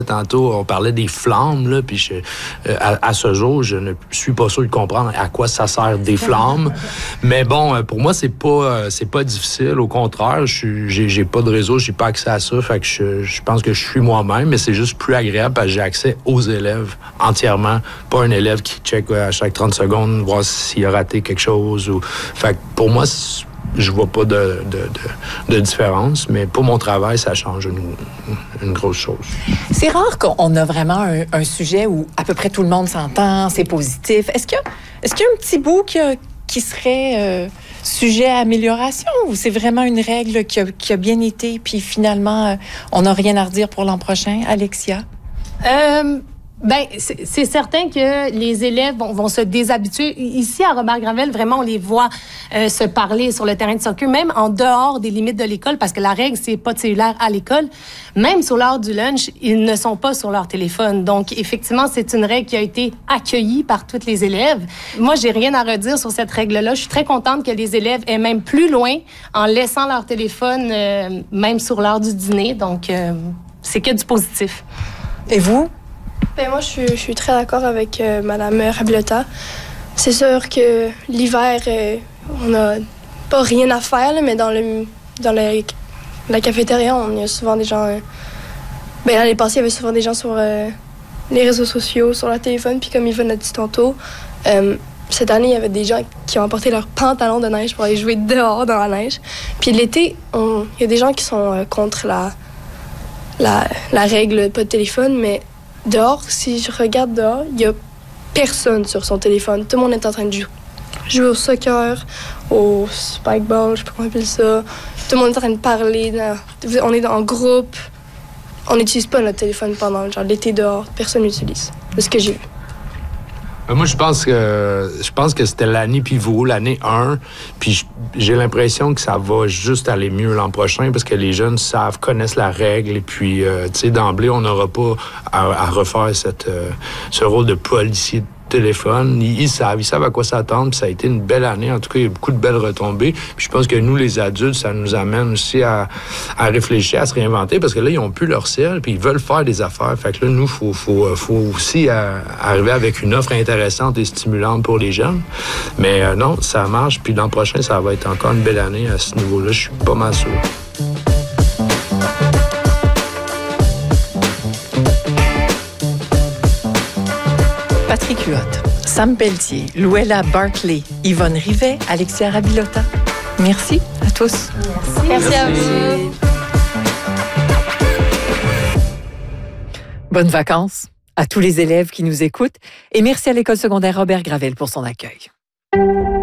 Tantôt, on parlait des flammes, là, puis à ce jour, je ne suis pas sûr de comprendre à quoi ça sert des flammes. Mais bon, pour moi, c'est pas difficile. Au contraire, j'ai pas de réseau, j'ai pas accès à ça. Fait que je pense que je suis moi-même, mais c'est juste plus agréable parce que j'ai accès aux élèves entièrement. Pas un élève qui check à chaque 30 secondes, voir s'il a raté quelque chose. Fait que pour moi, je vois pas de différence, mais pour mon travail, ça change une grosse chose. C'est rare qu'on a vraiment un sujet où à peu près tout le monde s'entend, c'est positif. Est-ce qu'il y a un petit bout qui serait sujet à amélioration ou c'est vraiment une règle qui a bien été puis finalement, on n'a rien à redire pour l'an prochain? Alexia? C'est certain que les élèves vont se déshabituer. Ici, à Robert-Gravelle, vraiment, on les voit se parler sur le terrain de soccer, même en dehors des limites de l'école, parce que la règle, c'est pas de cellulaire à l'école. Même sur l'heure du lunch, ils ne sont pas sur leur téléphone. Donc, effectivement, c'est une règle qui a été accueillie par tous les élèves. Moi, j'ai rien à redire sur cette règle-là. Je suis très contente que les élèves aient même plus loin en laissant leur téléphone, même sur l'heure du dîner. Donc, c'est que du positif. Et vous? Ben moi, je suis très d'accord avec Mme Rabilotta. C'est sûr que l'hiver, on n'a pas rien à faire, là, mais dans la cafétéria, il y a souvent des gens... l'année passée, il y avait souvent des gens sur les réseaux sociaux, sur leur téléphone, puis comme Yvonne a dit tantôt, cette année, il y avait des gens qui ont apporté leurs pantalons de neige pour aller jouer dehors dans la neige. Puis l'été, il y a des gens qui sont contre la règle pas de téléphone, mais... Dehors, si je regarde dehors, il n'y a personne sur son téléphone. Tout le monde est en train de jouer au soccer, au spikeball, je sais pas comment on appelle ça. Tout le monde est en train de parler. On est en groupe. On n'utilise pas notre téléphone pendant l'été dehors. Personne n'utilise. C'est ce que j'ai vu. Moi, je pense que c'était l'année pivot, l'année 1. Puis j'ai l'impression que ça va juste aller mieux l'an prochain parce que les jeunes connaissent la règle. Et puis, tu sais, d'emblée, on n'aura pas à refaire ce rôle de policier de téléphone. Ils savent à quoi s'attendre. Puis ça a été une belle année. En tout cas, il y a beaucoup de belles retombées. Puis je pense que nous, les adultes, ça nous amène aussi à réfléchir, à se réinventer parce que là, ils n'ont plus leur ciel puis ils veulent faire des affaires. Fait que là, nous, faut aussi arriver avec une offre intéressante et stimulante pour les jeunes. Mais non, ça marche. Puis l'an prochain, ça va être encore une belle année à ce niveau-là. Je suis pas mal sûr. Patrick Huot, Sam Pelletier, Louella Barclay, Yvonne Rivet, Alexia Rabilotta. Merci à tous. Merci à vous. Bonnes vacances à tous les élèves qui nous écoutent et merci à l'École secondaire Robert-Gravelle pour son accueil.